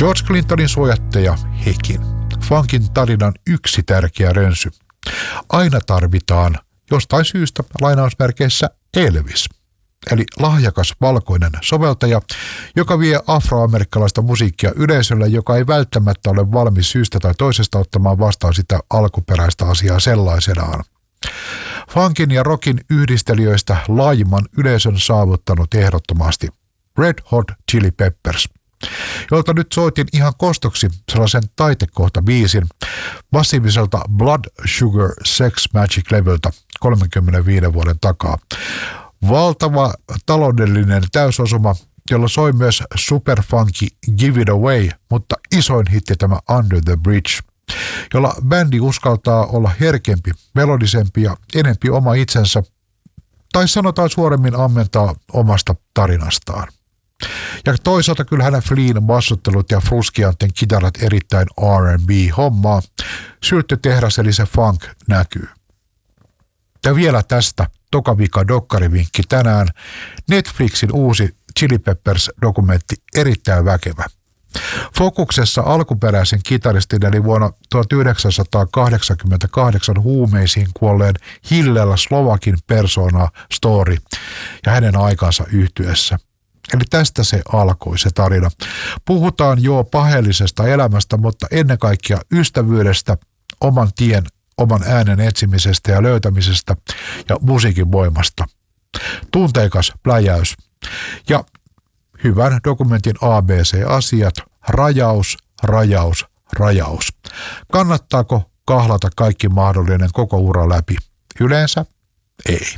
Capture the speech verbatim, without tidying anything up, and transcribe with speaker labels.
Speaker 1: George Clintonin suojattaja hekin. Funkin tarinan yksi tärkeä rönsy. Aina tarvitaan jostain syystä lainausmerkeissä Elvis. Eli lahjakas valkoinen soveltaja, joka vie afroamerikkalaista musiikkia yleisölle, joka ei välttämättä ole valmis syystä tai toisesta ottamaan vastaan sitä alkuperäistä asiaa sellaisenaan. Funkin ja rockin yhdistelijöistä laajimman yleisön saavuttanut ehdottomasti Red Hot Chili Peppers, jolta nyt soitin ihan kostoksi sellaisen taitekohtabiisin massiiviselta Blood Sugar Sex Magic-levyltä kolmenkymmenenviiden vuoden takaa. Valtava taloudellinen täysosuma, jolla soi myös superfunky Give It Away, mutta isoin hitti tämä Under the Bridge, jolla bändi uskaltaa olla herkempi, melodisempi ja enempi oma itsensä, tai sanotaan suoremmin ammentaa omasta tarinastaan. Ja toisaalta kyllähän Flynn bassottelut ja Fruscianten kitarat erittäin R and B-hommaa, sylttytehdas eli se funk näkyy. Ja vielä tästä tokavika dokkarivinkki tänään, Netflixin uusi Chili Peppers-dokumentti erittäin väkevä. Fokuksessa alkuperäisen kitaristin eli vuonna tuhatyhdeksänsataakahdeksankymmentäkahdeksan huumeisiin kuolleen Hillel Slovakin persona story ja hänen aikansa yhtyessä. Eli tästä se alkoi se tarina. Puhutaan jo paheellisesta elämästä, mutta ennen kaikkea ystävyydestä, oman tien, oman äänen etsimisestä ja löytämisestä ja musiikin voimasta. Tunteikas pläjäys ja hyvän dokumentin A B C-asiat, rajaus, rajaus, rajaus. Kannattaako kahlata kaikki mahdollinen koko ura läpi? Yleensä ei.